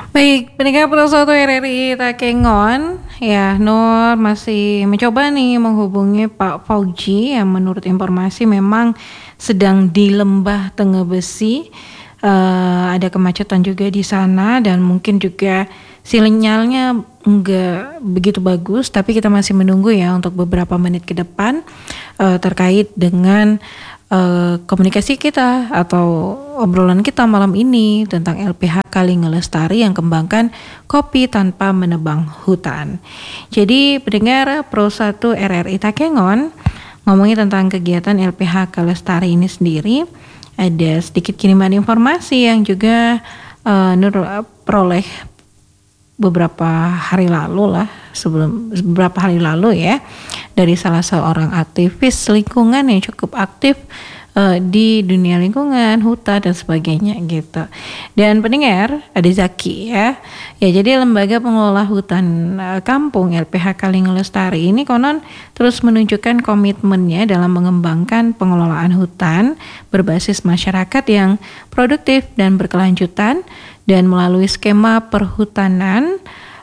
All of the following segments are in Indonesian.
Baik, pendengar Pro 1 RRI Takengon, ya Nur masih mencoba nih menghubungi Pak Fauji yang menurut informasi memang sedang di Lembah Tengah Besi. Ada kemacetan juga di sana dan mungkin juga sinyalnya enggak begitu bagus, tapi kita masih menunggu ya untuk beberapa menit ke depan terkait dengan komunikasi kita atau obrolan kita malam ini tentang LPH Kaling Lestari yang kembangkan kopi tanpa menebang hutan. Jadi pendengar Pro 1 RRI Takengon, ngomongin tentang kegiatan LPH Lestari ini sendiri, ada sedikit kiriman informasi yang juga Nur peroleh beberapa hari lalu beberapa hari lalu ya, dari salah seorang aktivis lingkungan yang cukup aktif di dunia lingkungan, hutan dan sebagainya gitu. Dan pendengar, ada Zaki ya. Ya, jadi lembaga pengelola hutan kampung LPH Kaling Lestari ini konon terus menunjukkan komitmennya dalam mengembangkan pengelolaan hutan berbasis masyarakat yang produktif dan berkelanjutan, dan melalui skema perhutanan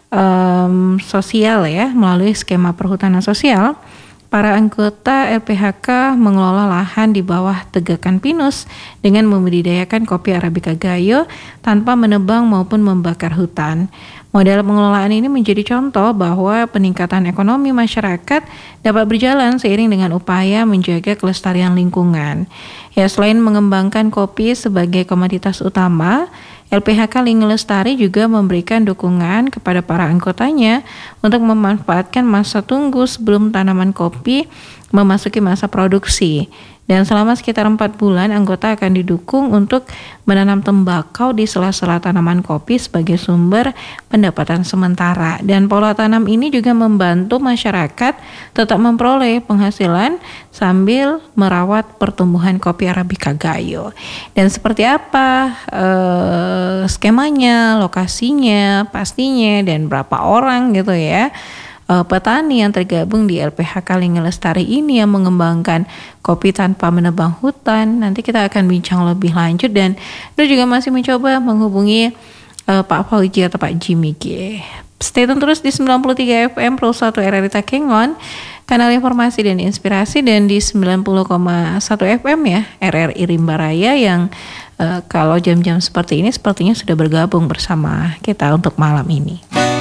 sosial ya, melalui skema perhutanan sosial, para anggota LPHK mengelola lahan di bawah tegakan pinus dengan membudidayakan kopi Arabica Gayo tanpa menebang maupun membakar hutan. Model pengelolaan ini menjadi contoh bahwa peningkatan ekonomi masyarakat dapat berjalan seiring dengan upaya menjaga kelestarian lingkungan. Ya, selain mengembangkan kopi sebagai komoditas utama, LPH Kaling Lestari juga memberikan dukungan kepada para anggotanya untuk memanfaatkan masa tunggu sebelum tanaman kopi memasuki masa produksi. Dan selama sekitar 4 bulan, anggota akan didukung untuk menanam tembakau di sela-sela tanaman kopi sebagai sumber pendapatan sementara. Dan pola tanam ini juga membantu masyarakat tetap memperoleh penghasilan sambil merawat pertumbuhan kopi Arabica Gayo. Dan seperti apa skemanya, lokasinya, pastinya, dan berapa orang gitu ya, petani yang tergabung di LPH Kaling Lestari ini yang mengembangkan kopi tanpa menebang hutan. Nanti kita akan bincang lebih lanjut, dan itu juga masih mencoba menghubungi Pak Fauji atau Pak Jimmy G. Stay tune terus di 93 FM Pro 1 RRI Takengon, kanal informasi dan inspirasi, dan di 90,1 FM ya RRI Rimba Raya yang kalau jam-jam seperti ini sepertinya sudah bergabung bersama kita untuk malam ini.